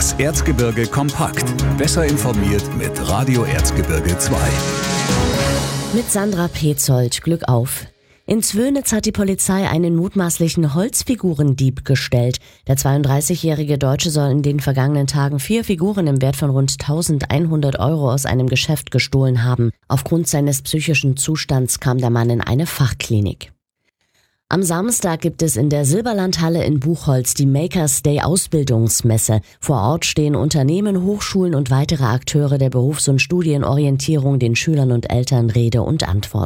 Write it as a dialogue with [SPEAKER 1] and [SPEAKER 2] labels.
[SPEAKER 1] Das Erzgebirge kompakt. Besser informiert mit Radio Erzgebirge 2.
[SPEAKER 2] Mit Sandra Petzold. Glück auf. In Zwönitz hat die Polizei einen mutmaßlichen Holzfigurendieb gestellt. Der 32-jährige Deutsche soll in den vergangenen Tagen 4 Figuren im Wert von rund 1.100 € aus einem Geschäft gestohlen haben. Aufgrund seines psychischen Zustands kam der Mann in eine Fachklinik. Am Samstag gibt es in der Silberlandhalle in Buchholz die Makers Day Ausbildungsmesse. Vor Ort stehen Unternehmen, Hochschulen und weitere Akteure der Berufs- und Studienorientierung den Schülern und Eltern Rede und Antwort.